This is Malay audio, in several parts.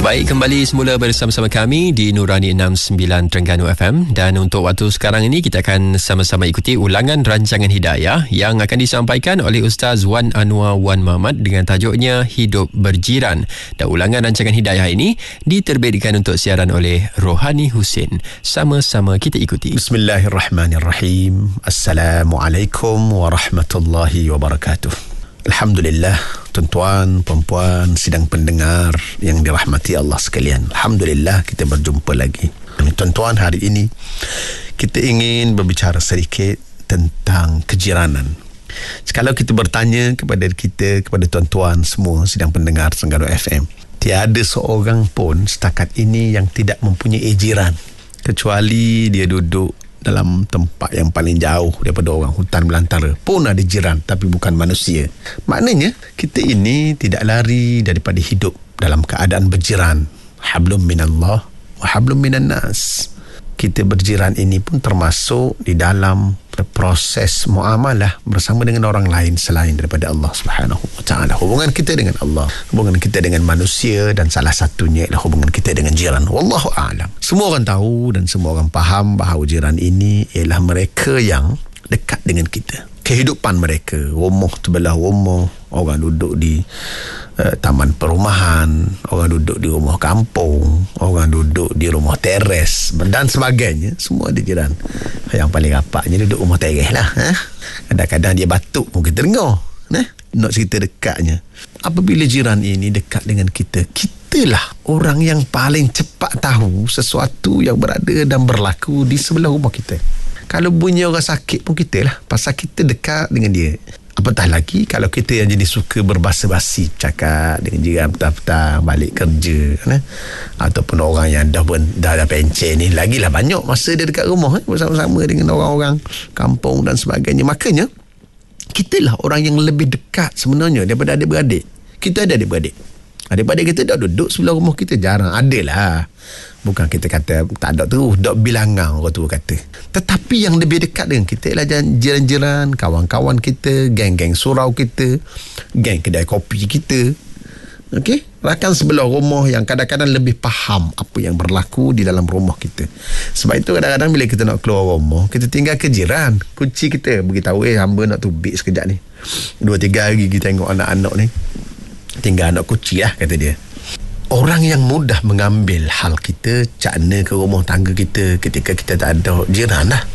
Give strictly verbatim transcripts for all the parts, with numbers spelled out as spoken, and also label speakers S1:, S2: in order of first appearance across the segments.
S1: Baik, kembali semula bersama-sama kami di Nurani enam puluh sembilan Terengganu F M, dan untuk waktu sekarang ini kita akan sama-sama ikuti ulangan rancangan Hidayah yang akan disampaikan oleh Ustaz Wan Anwar Wan Muhammad dengan tajuknya Hidup Berjiran. Dan ulangan rancangan Hidayah ini diterbitkan untuk siaran oleh Rohani Husin. Sama-sama kita ikuti.
S2: Bismillahirrahmanirrahim. Assalamualaikum warahmatullahi wabarakatuh. Alhamdulillah, tuan-tuan, puan-puan, sidang pendengar yang dirahmati Allah sekalian. Alhamdulillah kita berjumpa lagi. Tuan-tuan, hari ini kita ingin berbicara sedikit tentang kejiranan. Kalau kita bertanya kepada kita, kepada tuan-tuan semua sidang pendengar Terengganu F M, tiada seorang pun setakat ini yang tidak mempunyai jiran, kecuali dia duduk dalam tempat yang paling jauh daripada orang, hutan belantara pun ada jiran, tapi bukan manusia. Maknanya kita ini tidak lari daripada hidup dalam keadaan berjiran. Hablum minallah wa hablum minan nas. Kita berjiran ini pun termasuk di dalam proses muamalah bersama dengan orang lain selain daripada Allah Subhanahu wa taala. Hubungan kita dengan Allah, hubungan kita dengan manusia, dan salah satunya adalah hubungan kita dengan jiran. Wallahu a'lam. Semua orang tahu dan semua orang faham bahawa jiran ini ialah mereka yang dekat dengan kita. Kehidupan mereka, rumah terbelah rumah, orang duduk di uh, taman perumahan, orang duduk di rumah kampung, orang duduk di rumah teres dan sebagainya. Semua ada jiran. Yang paling rapaknya duduk rumah teres lah. Eh? Kadang-kadang dia batuk pun kita dengar. Eh? Nak cerita dekatnya. Apabila jiran ini dekat dengan kita, kitalah orang yang paling cepat tahu sesuatu yang berada dan berlaku di sebelah rumah kita. Kalau bunyi orang sakit pun kita lah, pasal kita dekat dengan dia. Apatah lagi kalau kita yang jenis suka berbasa-basi, cakap dengan jiran petang-petang balik kerja, eh? Ataupun orang yang dah dah, dah pencen ni, lagilah banyak masa dia dekat rumah, eh? bersama-sama dengan orang-orang kampung dan sebagainya. Makanya kitalah orang yang lebih dekat sebenarnya daripada adik-beradik. Kita ada adik-beradik, adik-beradik kita dah duduk sebelah rumah kita, jarang adalah. Bukan kita kata tak ada tu, dok bilangan orang tu kata. Tetapi yang lebih dekat dengan kita ialah jiran-jiran, kawan-kawan kita, geng-geng surau kita, geng kedai kopi kita. Okey, rakan sebelah rumah yang kadang-kadang lebih faham apa yang berlaku di dalam rumah kita. Sebab itu kadang-kadang bila kita nak keluar rumah, kita tinggal ke jiran, kunci kita beritahu, eh hamba nak tubik sekejap ni. Dua tiga hari kita tengok anak-anak ni. Tinggal anak kunci lah, kata dia. Orang yang mudah mengambil hal kita, cakna ke rumah tangga kita ketika kita tak ada jiran lah.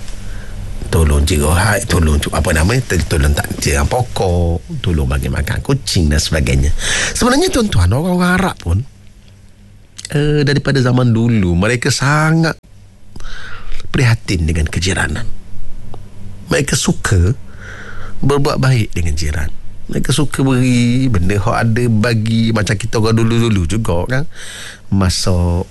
S2: Tolong jiran, tolong apa namanya, tolong tak jiran pokok, tolong bagi makan kucing dan sebagainya. Sebenarnya tuan-tuan, orang-orang Arab pun uh, daripada zaman dulu mereka sangat prihatin dengan kejiranan. Mereka suka berbuat baik dengan jiran. Mereka suka beri benda yang ada bagi, macam kita orang dulu-dulu juga kan, masak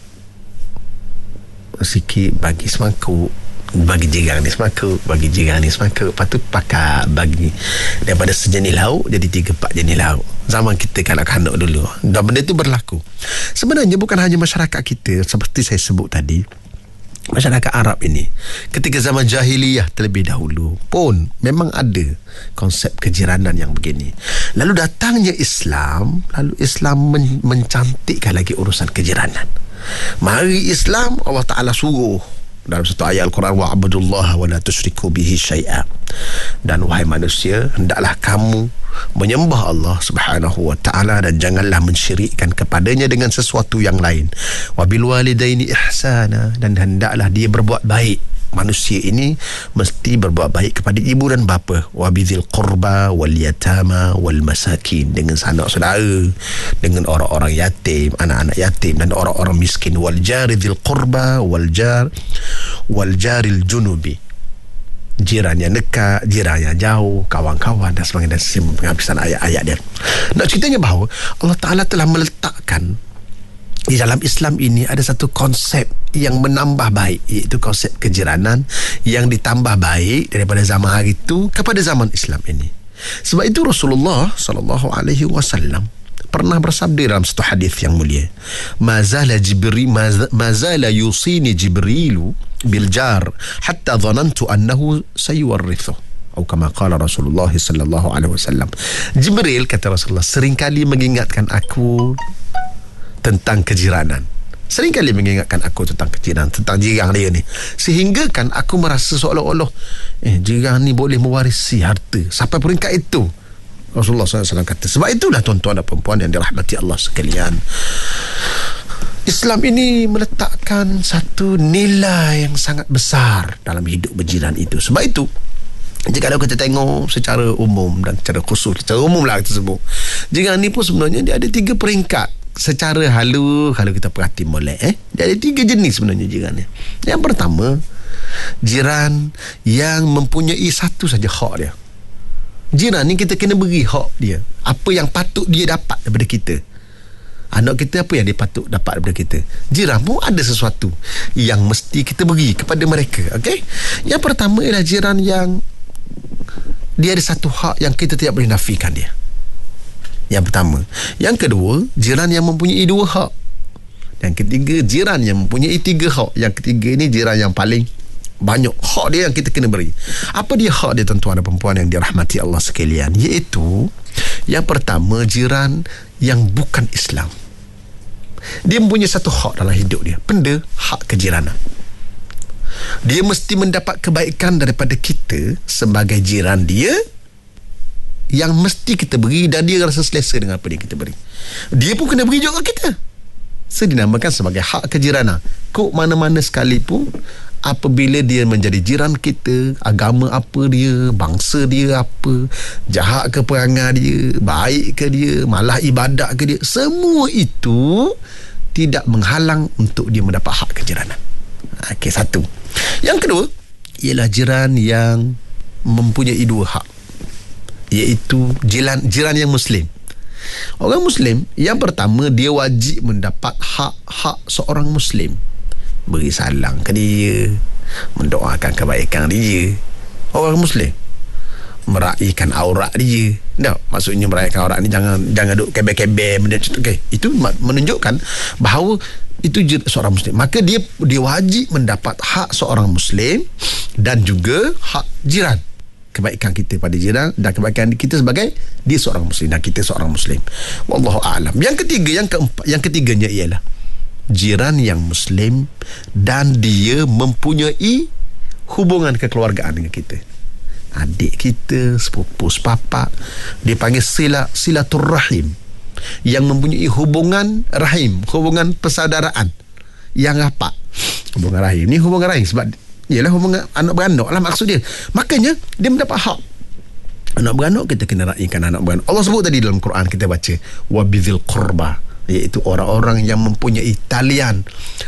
S2: sikit bagi semangkuk, bagi jiran ni semangkuk, bagi jiran ni semangkuk, lepas tu pakai bagi daripada sejenis lauk jadi tiga empat jenis lauk. Zaman kita kanak-kanak dulu, dan benda tu berlaku. Sebenarnya bukan hanya masyarakat kita, seperti saya sebut tadi, masyarakat Arab ini ketika zaman jahiliyah terlebih dahulu pun memang ada konsep kejiranan yang begini. Lalu datangnya Islam, lalu Islam men- mencantikkan lagi urusan kejiranan. Mari Islam, Allah Ta'ala suruh dalam satu ayat Al-Quran, wa'budullaha wa la tusyriku bihi syai'a, dan wahai manusia, hendaklah kamu menyembah Allah Subhanahu wa taala dan janganlah mensyirikkan kepadanya dengan sesuatu yang lain. Wabil walidaini ihsana, dan hendaklah dia berbuat baik. Manusia ini mesti berbuat baik kepada ibu dan bapa. Wabidil qurba wal yatama wal masakin, dengan sanak saudara, dengan orang-orang yatim, anak-anak yatim dan orang-orang miskin. Wal jaridil qurba wal jar wal jaril junubi, jiran yang dekat, jiran yang jauh, kawan-kawan dan sebagainya, dan penghabisan ayat-ayat dia. Nak ceritanya bahawa Allah Ta'ala telah meletakkan di dalam Islam ini ada satu konsep yang menambah baik, iaitu konsep kejiranan yang ditambah baik daripada zaman hari itu kepada zaman Islam ini. Sebab itu Rasulullah sallallahu alaihi wasallam pernah bersabda dalam satu hadis yang mulia, mazala jibril mazala yusini jibrilu bil jar hatta dhanantu annahu sayuwarrithu, atau kama qala Rasulullah sallallahu alaihi wasallam. Jibril, kata Rasulullah, seringkali mengingatkan aku tentang kejiranan. Sering kali mengingatkan aku tentang kejiranan, tentang jirang dia ni. Sehingga kan aku merasa seolah-olah eh jirang ni boleh mewarisi harta sampai peringkat itu. Rasulullah sallallahu alaihi wasallam kata. Sebab itulah tuan-tuan dan perempuan yang dirahmati Allah sekalian, Islam ini meletakkan satu nilai yang sangat besar dalam hidup berjiran itu. Sebab itu, jika kita tengok secara umum dan secara khusus, secara umum lah kita sebut, jiran ni pun sebenarnya dia ada tiga peringkat. Secara halu, kalau kita perhati molek, eh, dia ada tiga jenis sebenarnya jiran ni. Yang pertama, jiran yang mempunyai satu saja hak dia. Jiran ni kita kena beri hak dia, apa yang patut dia dapat daripada kita. Anak kita apa yang dia patut dapat daripada kita. Jiran pun ada sesuatu yang mesti kita beri kepada mereka. Okay? Yang pertama ialah jiran yang dia ada satu hak yang kita tidak boleh nafikan dia. Yang pertama. Yang kedua, jiran yang mempunyai dua hak. Yang ketiga, jiran yang mempunyai tiga hak. Yang ketiga ini jiran yang paling banyak hak dia yang kita kena beri. Apa dia hak dia, tuan-tuan dan perempuan yang dirahmati Allah sekalian? Iaitu, yang pertama, jiran yang bukan Islam. Dia mempunyai satu hak dalam hidup dia. Benda hak kejiranan. Dia mesti mendapat kebaikan daripada kita sebagai jiran dia, yang mesti kita beri, dan dia rasa selesa dengan apa yang kita beri. Dia pun kena beri juga kita. So, dinamakan sebagai hak kejiranan. Kok mana-mana sekalipun, apabila dia menjadi jiran kita, agama apa dia, bangsa dia apa, jahat ke perangai dia, baik ke dia, malah ibadat ke dia, semua itu tidak menghalang untuk dia mendapat hak kejiranan. Okey, satu. Yang kedua ialah jiran yang mempunyai dua hak, iaitu jiran, jiran yang Muslim. Orang Muslim, yang pertama, dia wajib mendapat hak-hak seorang Muslim. Beri salam ke dia, mendoakan kebaikan dia. Orang Muslim meraihkan aurat dia. Tak, maksudnya meraihkan aurat ni jangan jangan duk kebel-kebel benda macam tu. Okay. Itu menunjukkan bahawa itu seorang Muslim. Maka dia dia wajib mendapat hak seorang Muslim dan juga hak jiran. Kebaikan kita pada jiran dan kebaikan kita sebagai dia seorang Muslim dan kita seorang Muslim. Wallahu a'lam. Yang ketiga, yang keempat, yang ketiganya ialah jiran yang Muslim dan dia mempunyai hubungan kekeluargaan dengan kita. Adik kita, sepupu, sepapak, dia panggil sila, silaturrahim, yang mempunyai hubungan rahim, hubungan persaudaraan yang rapat. Hubungan rahim ni hubungan rahim sebab ialah hubungan anak beranak lah maksud dia. Makanya dia mendapat hak. Anak beranak kita kena raikan anak beranak. Allah sebut tadi dalam Quran, kita baca wabidhil qurba, iaitu orang-orang yang mempunyai talian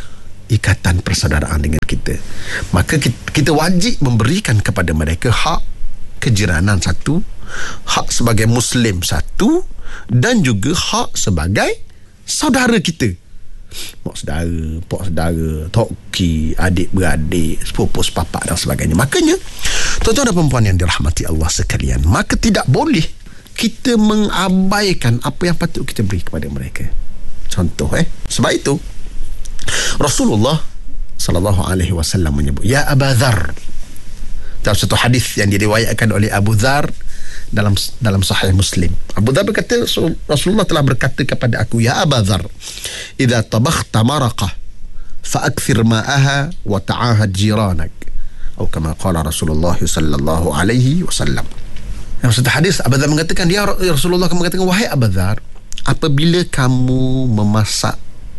S2: ikatan persaudaraan dengan kita. Maka kita, kita wajib memberikan kepada mereka hak kejiranan satu, hak sebagai Muslim satu, dan juga hak sebagai saudara kita. Mak saudara, pak saudara, toki, adik-beradik, sepupu sepapak dan sebagainya. Makanya, tuan-tuan dan perempuan yang dirahmati Allah sekalian, maka tidak boleh kita mengabaikan apa yang patut kita beri kepada mereka. Contoh eh, sebab itu Rasulullah sallallahu alaihi wasallam menyebut, ya Abu Dzar, dalam satu hadis yang diriwayatkan oleh Abu Dzar dalam dalam Sahih Muslim. Abu Dzar berkata, Rasulullah telah berkata kepada aku, ya Abu Dzar, idza tabakhta maraqah fa'akthir ma'aha wa ta'ahad jiranak, atau kama qala Rasulullah sallallahu alaihi wasallam. Dalam satu hadis Abu Dzar mengatakan, ya Rasulullah, kamu mengatakan, wahai Abu Dzar, apabila kamu memasak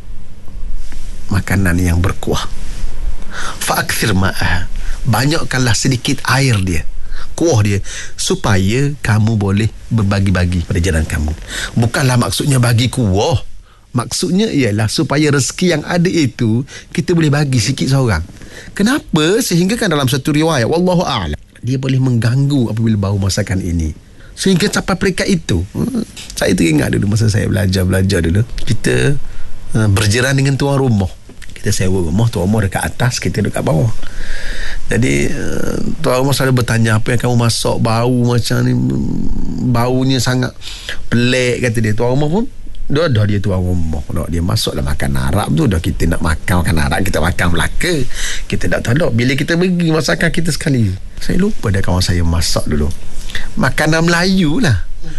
S2: makanan yang berkuah, fa'akthir ma'aha, banyakkanlah sedikit air dia, kuah dia, supaya kamu boleh berbagi-bagi pada jiran kamu. Bukanlah maksudnya bagi kuah, maksudnya ialah supaya rezeki yang ada itu kita boleh bagi sikit seorang. Kenapa? Sehingga kan dalam satu riwayat, wallahu a'lam, dia boleh mengganggu apabila bau masakan ini, sehingga sampai peringkat itu. hmm. Saya teringat dulu masa saya belajar-belajar dulu, kita uh, berjiran dengan tuan rumah. Kita sewa rumah, tuan rumah dekat atas, kita dekat bawah. Jadi uh, tuan rumah selalu bertanya, apa yang kamu masak bau macam ni, baunya sangat pelik, kata dia. Tuan rumah pun dah dah dia tuan rumah, dah dia masuklah makan Arab tu, dah kita nak makan makan Arab, kita makan Melaka, kita tak tahu bila kita pergi masakan kita sekali. Saya lupa dah kawan saya masak dulu makanan Melayu lah.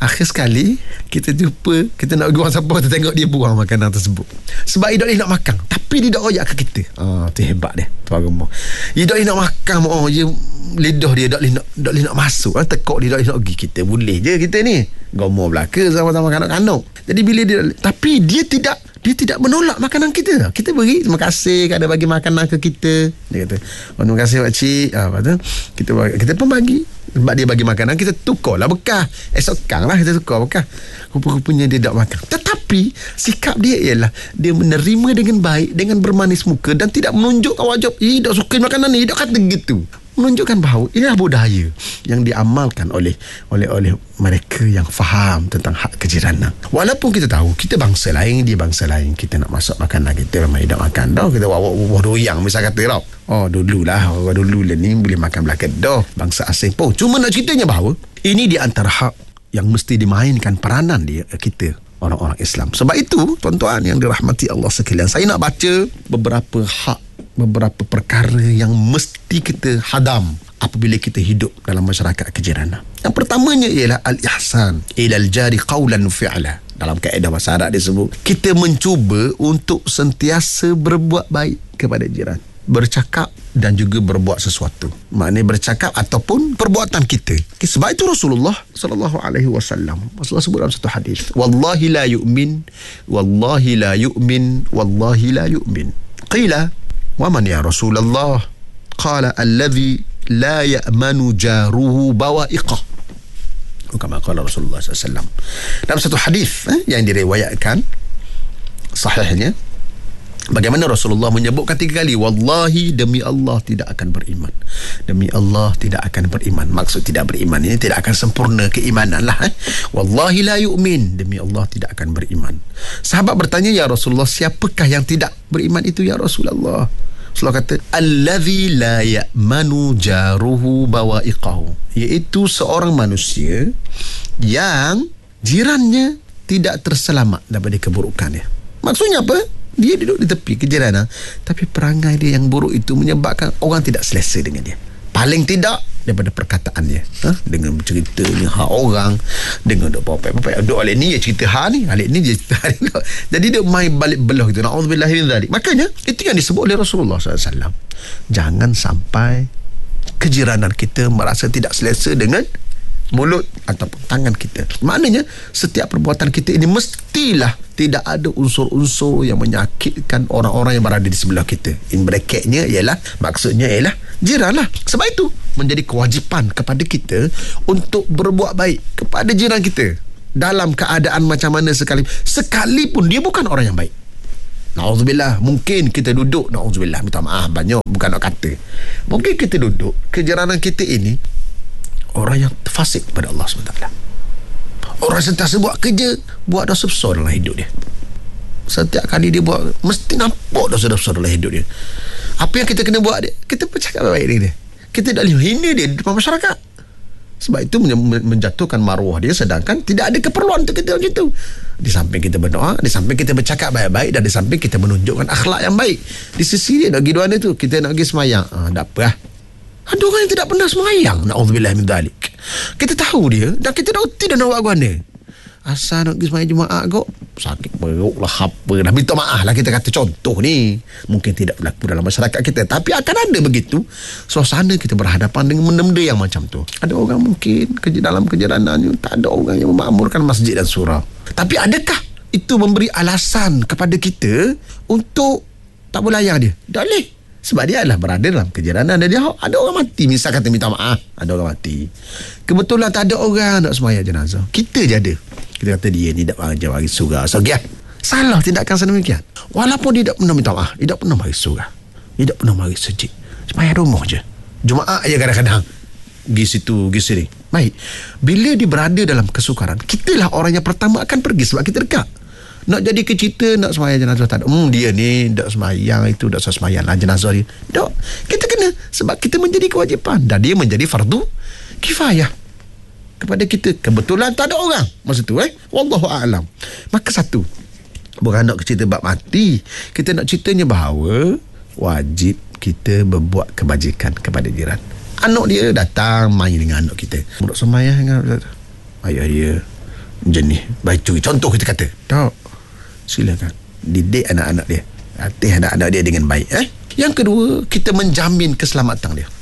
S2: Akhir sekali kita jumpa, kita nak pergi buang sampah, kita tengok dia buang makanan tersebut. Sebab dia tak boleh nak makan, tapi dia tak royak ke kita. Ah, tu hebat dia, tu agama. Dia tak boleh nak makan, oh, dia lidah dia tak boleh nak, tak boleh nak masuk, ah, tekok dia tak boleh nak pergi. Kita boleh je kita ni. Gomo belaka sama-sama kanak-kanak. Jadi bila dia, tapi dia tidak dia tidak menolak makanan kita. Kita beri, terima kasih kada bagi makanan ke kita. Dia kata, oh, terima kasih pakcik. Ah, apa tu? Kita kita pun bagi. Sebab dia bagi makanan, kita tukarlah bekah. Esokkan lah kita tukar bekah. Rupa-rupanya dia tak makan. Tetapi sikap dia ialah dia menerima dengan baik, dengan bermanis muka, dan tidak menunjukkan wajib, eh tak suka makanan ni, tak kata gitu. Menunjukkan bahawa inilah budaya yang diamalkan oleh oleh oleh mereka yang faham tentang hak kejiranan. Walaupun kita tahu kita bangsa lain, dia bangsa lain, kita nak masak makanan kita memang tidak makan dah, kita bawa buah doyang misal kata tau. Oh dululah, orang dulu lah ni boleh makan belakang dah, bangsa asing pun. Cuma nak ceritanya bahawa ini di antara hak yang mesti dimainkan peranan dia kita orang-orang Islam. Sebab itu tuan-tuan yang dirahmati Allah sekalian, saya nak baca beberapa hak, beberapa perkara yang mesti kita hadam apabila kita hidup dalam masyarakat kejiranan. Yang pertamanya ialah al-ihsan ilal jari qawlan fi'la. Dalam kaedah bahasa Arab disebut, kita mencuba untuk sentiasa berbuat baik kepada jiran, bercakap dan juga berbuat sesuatu. Maknanya bercakap ataupun perbuatan kita. Okay, sebab itu Rasulullah sallallahu alaihi wasallam Rasulullah sebut dalam satu hadis, wallahi la yu'min, wallahi la yu'min, wallahi la yu'min. Qila wa man ya Rasulullah? Qala alladhi la ya'manu jaruhu bawa'iqah. Kama qala Rasulullah sallallahu alaihi wasallam. Dalam satu hadis eh, yang diriwayatkan sahihnya, bagaimana Rasulullah menyebutkan tiga kali, wallahi, demi Allah tidak akan beriman, demi Allah tidak akan beriman. Maksud tidak beriman ini tidak akan sempurna keimanan lah eh. Wallahi la yu'min, demi Allah tidak akan beriman. Sahabat bertanya, ya Rasulullah, siapakah yang tidak beriman itu ya Rasulullah? Rasulullah kata, allazi la ya'manu jaruhu bawa'iqahu, iaitu seorang manusia yang jirannya tidak terselamat daripada keburukannya. Maksudnya apa? Dia duduk di tepi kejiranan, tapi perangai dia yang buruk itu menyebabkan orang tidak selesa dengan dia. Paling tidak daripada perkataan dia, ha? Dengan berceritanya hak orang, dengan duk papai-papai, duk alik ni dia cerita hak ni, alik ni dia cerita hak ni. Jadi dia main balik belah gitu. Na'udzubillahi min zalik. Makanya itu yang disebut oleh Rasulullah sallallahu alaihi wasallam. Jangan sampai kejiranan kita merasa tidak selesa dengan mulut ataupun tangan kita. Maknanya setiap perbuatan kita ini mestilah tidak ada unsur-unsur yang menyakitkan orang-orang yang berada di sebelah kita. In bracketnya ialah, maksudnya ialah jiran lah. Sebab itu menjadi kewajipan kepada kita untuk berbuat baik kepada jiran kita dalam keadaan macam mana sekalipun, sekalipun dia bukan orang yang baik. Na'udzubillah, mungkin kita duduk, na'udzubillah, minta maaf banyak, bukan nak kata, mungkin kita duduk kejiranan kita ini orang yang fasik kepada Allah subhanahu wa taala. Orang sentiasa buat kerja, buat dosa besar dalam hidup dia. Setiap kali dia buat, mesti nampak dosa besar dalam hidup dia. Apa yang kita kena buat dia? Kita bercakap baik dengan dia. Kita tak boleh hina dia di depan masyarakat. Sebab itu menjatuhkan maruah dia, sedangkan tidak ada keperluan untuk kita macam itu. Di samping kita berdoa, di samping kita bercakap baik-baik, dan di samping kita menunjukkan akhlak yang baik. Di sisi dia nak pergi duaan itu, kita nak pergi semayang, ah, tak apa lah. Ada orang yang tidak pernah semayang, na'udzubillah min dzalik. Kita tahu dia, dan kita tahu tidak nak buat guana. Asal nak pergi semayang Jumaat kok, sakit perut lah, apa lah, minta maaf lah kita kata contoh ni. Mungkin tidak berlaku dalam masyarakat kita, tapi akan ada begitu suasana kita berhadapan dengan benda-benda yang macam tu. Ada orang mungkin dalam kejaranannya tak ada orang yang memakmurkan masjid dan surau. Tapi adakah itu memberi alasan kepada kita untuk tak berlayar dia? Tak boleh. Sebab dia adalah berada dalam kejiranan, dan dia ada orang mati, misal kata minta maaf, ada orang mati, kebetulan tak ada orang nak sembahyang jenazah, kita je ada, kita kata dia ni tak bagi surah, so ya, salah tindakan sedemikian. Walaupun dia tak pernah minta maaf, dia tak pernah bagi surah, dia tak pernah bagi sejid, sembahyang rumah je, Jumaat je kadang-kadang pergi situ, pergi sini. Baik, bila dia berada dalam kesukaran, kitalah orang yang pertama akan pergi, sebab kita dekat. Nak jadi ke cerita nak sembahyang jenazah tak ada, hmm, dia ni tak sembahyang, itu tak sembahyang lah jenazah dia, tak, kita kena, sebab kita menjadi kewajipan, dan dia menjadi fardu kifayah kepada kita. Kebetulan tak ada orang masa tu eh, wallahu a'lam. Maka satu, bukan nak cerita bab mati, kita nak ceritanya bahawa wajib kita berbuat kebajikan kepada jiran. Anak dia datang main dengan anak kita, budak sembahyang dengan ayah dia, jenis baik curi. Contoh kita kata, tak, silakan didik anak-anak dia, latih anak-anak dia dengan baik. Eh? Yang kedua, kita menjamin keselamatan dia.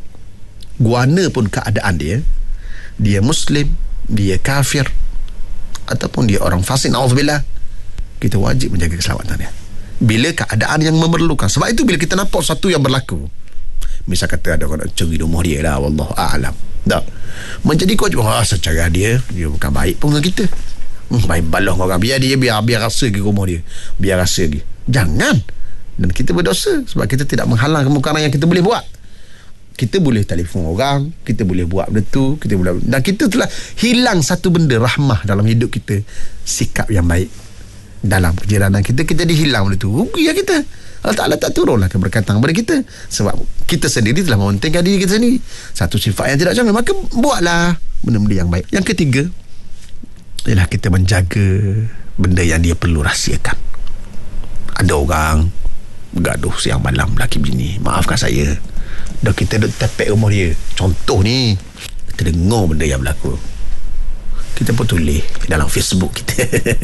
S2: Guana pun keadaan dia, dia Muslim, dia kafir, ataupun dia orang fasik, na'udzubillah, kita wajib menjaga keselamatan dia bila keadaan yang memerlukan. Sebab itu bila kita nampak satu yang berlaku, misal kata ada orang nak curi rumah dia lah, wallahu a'lam, tak, menjadi kewajipan, ah, secara dia dia bukan baik pun dengan kita, hmm, baik balah orang, biar dia biar biar rasa ke rumah dia, biar rasa ke, jangan. Dan kita berdosa sebab kita tidak menghalang kemungkaran yang kita boleh buat. Kita boleh telefon orang, kita boleh buat benda tu, kita boleh, dan kita telah hilang satu benda, rahmah dalam hidup kita, sikap yang baik dalam perjalanan kita, kita dihilang benda tu, rugi ya kita. Allah Ta'ala tak turunlah keberkatan kepada kita sebab kita sendiri telah mementingkan diri kita sendiri, satu sifat yang tidak comel. Maka buatlah benda-benda yang baik. Yang ketiga ialah kita menjaga benda yang dia perlu rahsiakan. Ada orang bergaduh siang malam, laki bini, maafkan saya, dah kita duduk tepek rumah dia, contoh ni, kita dengar benda yang berlaku, kita pun tulis dalam Facebook kita.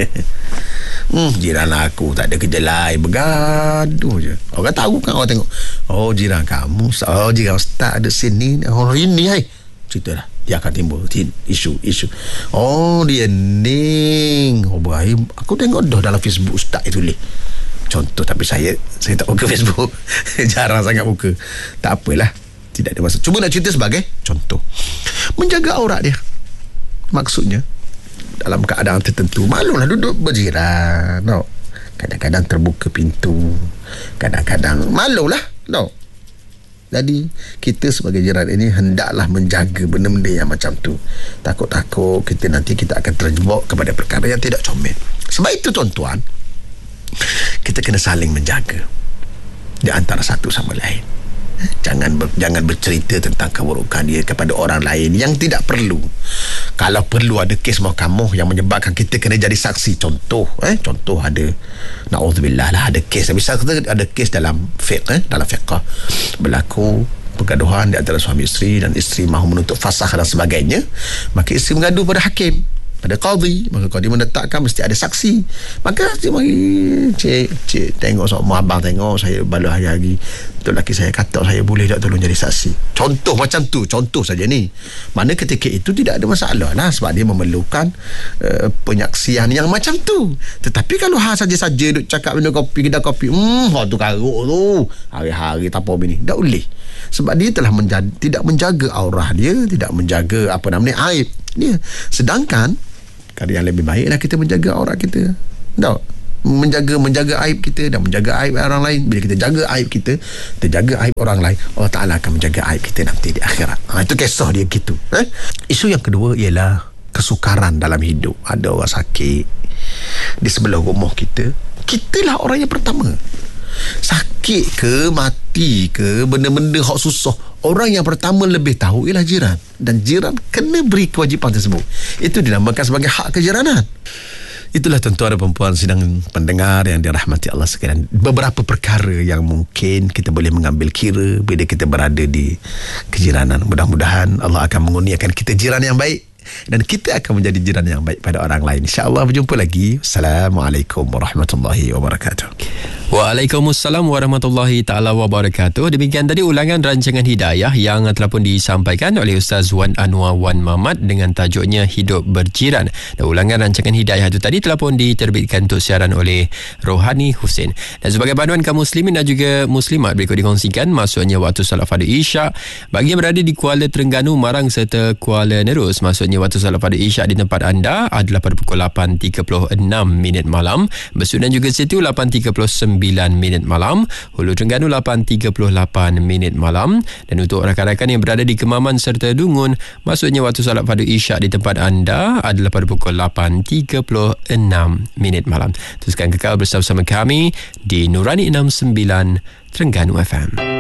S2: hmm, jiran aku tak ada kerja lain, bergaduh je. Orang tahu kan, orang tengok, oh jiran kamu, oh jiran ustaz ada sini, oh ini hai, cerita dah, dia akan timbul isu-isu. Oh dia ni, oh Ibrahim, aku tengok dah dalam Facebook ustaz itu tulis. Contoh, tapi saya saya tak buka Facebook. Jarang sangat buka. Tak apalah, tidak ada masalah. Cuma nak cerita sebagai contoh. Menjaga aurat dia, maksudnya dalam keadaan tertentu, maklumlah duduk berjiran, no. Kadang-kadang terbuka pintu, kadang-kadang maklumlah, no. Jadi kita sebagai jiran ini hendaklah menjaga benda-benda yang macam tu. Takut-takut kita nanti kita akan terjebak kepada perkara yang tidak comel. Sebab itu tuan-tuan, kita kena saling menjaga di antara satu sama lain. Jangan ber, jangan bercerita tentang keburukan dia kepada orang lain yang tidak perlu. Kalau perlu ada kes mahkamah yang menyebabkan kita kena jadi saksi, contoh eh contoh ada, na'udzubillah lah, ada kes, bisa kata ada kes dalam fiqh, eh, dalam fiqh berlaku pergaduhan di antara suami isteri dan isteri mahu menuntut fasakh dan sebagainya, maka isteri mengadu pada hakim, pada qadhi, maka qadhi menetapkan mesti ada saksi. Maka dia mari, cik cik tengok sama abang, tengok saya balas hari-hari tu laki saya kata saya boleh tak tolong jadi saksi. Contoh macam tu, contoh saja ni. Mana ketika itu tidak ada masalah lah, sebab dia memerlukan uh, penyaksian yang macam tu. Tetapi kalau ha saja-saja duk cakap benda kopi, kedai kopi, hmm hak tu karuk tu hari-hari tak apa bini, tak boleh. Sebab dia telah menjaga, tidak menjaga aurah dia, tidak menjaga apa namanya aib dia. Sedangkan kalau yang lebih baiklah kita menjaga aurat kita, tak? Menjaga menjaga aib kita dan menjaga aib orang lain. Bila kita jaga aib kita, kita jaga aib orang lain, Allah Ta'ala akan menjaga aib kita nanti di akhirat. Ha, itu kisah dia gitu. Eh? Isu yang kedua ialah kesukaran dalam hidup. Ada orang sakit di sebelah rumah kita, kitalah orang yang pertama. Sakit ke, mati ke, benda-benda hak susah, orang yang pertama lebih tahu ialah jiran. Dan jiran kena beri kewajipan tersebut. Itu dinamakan sebagai hak kejiranan. Itulah tuan-tuan dan perempuan sidang pendengar yang dirahmati Allah sekalian, beberapa perkara yang mungkin kita boleh mengambil kira bila kita berada di kejiranan. Mudah-mudahan Allah akan mengurniakan kita jiran yang baik dan kita akan menjadi jiran yang baik pada orang lain. InsyaAllah berjumpa lagi. Assalamualaikum warahmatullahi wabarakatuh.
S1: Waalaikumsalam warahmatullahi ta'ala wabarakatuh. Demikian tadi ulangan rancangan Hidayah yang telah pun disampaikan oleh Ustaz Wan Anwar Wan Mamat dengan tajuknya Hidup Berjiran. Dan ulangan rancangan Hidayah itu tadi telah pun diterbitkan untuk siaran oleh Rohani Hussein. Dan sebagai panduan kaum muslimin dan juga muslimat, berikut dikongsikan maksudnya waktu salat fardu Isyak bagi yang berada di Kuala Terengganu, Marang serta Kuala Nerus. Maksudnya waktu salat fardu Isyak di tempat anda adalah pada pukul lapan tiga puluh enam minit malam. Besut dan juga Situ lapan tiga puluh sembilan minit malam. Hulu Terengganu lapan tiga puluh lapan minit malam. Dan untuk rakan-rakan yang berada di Kemaman serta Dungun, maksudnya waktu salat fardu Isyak di tempat anda adalah pada pukul lapan tiga puluh enam minit malam. Teruskan kekal bersama-sama kami di Nurani enam puluh sembilan Terengganu F M.